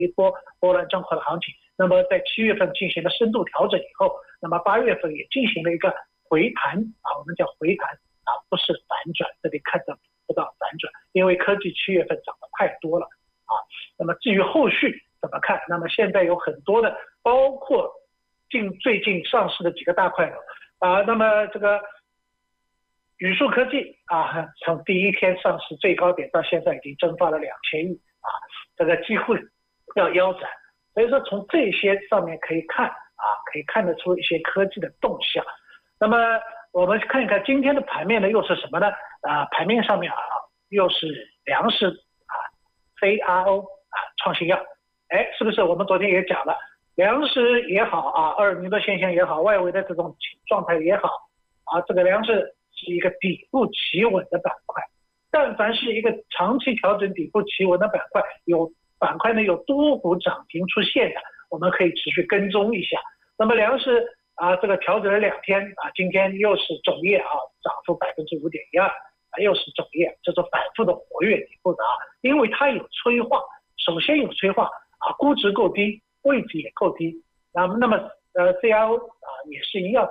一波波澜壮阔的行情。那么在7月份进行了深度调整以后，那么8月份也进行了一个回弹我们叫回弹不是反转，这里看到不到反转，因为科技7月份涨得太多了那么至于后续怎么看，那么现在有很多的，包括最近上市的几个大块头那么这个宇树科技从第一天上市最高点到现在已经蒸发了2000亿这个几乎要腰斩。所以说从这些上面可以看可以看得出一些科技的动向。那么我们看一看今天的盘面呢又是什么呢？盘面上面又是粮食非 RO 创新药。是不是我们昨天也讲了，粮食也好2.0的现象也好，外围的这种状态也好这个粮食是一个底部企稳的板块。但凡是一个长期调整底部企稳的板块，板块呢有多股涨停出现的，我们可以持续跟踪一下。那么粮食这个调整了2天今天又是种业涨幅5.12%又是种业，这种反复的活跃底部的因为它有催化，首先有催化估值够低，位置也够低，那么CRO也是一样。